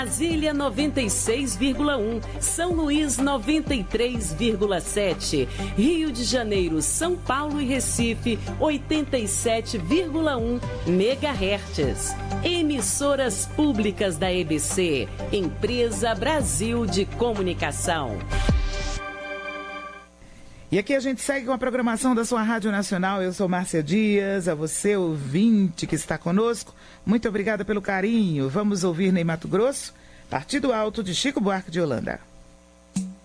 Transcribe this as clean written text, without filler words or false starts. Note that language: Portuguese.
Brasília 96,1, São Luís 93,7, Rio de Janeiro, São Paulo e Recife 87,1 MHz. Emissoras públicas da EBC, Empresa Brasil de Comunicação. E aqui a gente segue com a programação da sua Rádio Nacional. Eu sou Márcia Dias, a você ouvinte que está conosco, muito obrigada pelo carinho. Vamos ouvir Ney Matogrosso, Partido Alto de Chico Buarque de Holanda.